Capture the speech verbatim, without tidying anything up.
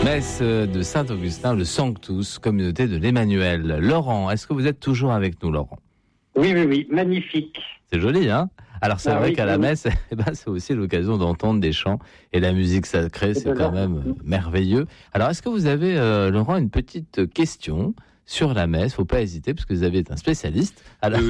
Messe de Saint-Augustin, le Sanctus, communauté de l'Emmanuel. Laurent, est-ce que vous êtes toujours avec nous, Laurent ? Oui, oui, oui, magnifique. C'est joli, hein ? Alors c'est Ah, vrai oui, qu'à la oui. messe, eh ben, c'est aussi l'occasion d'entendre des chants et la musique sacrée, c'est quand même euh, merveilleux. Alors est-ce que vous avez, euh, Laurent, une petite question sur la messe ? Faut pas hésiter parce que vous avez été un spécialiste. Alors,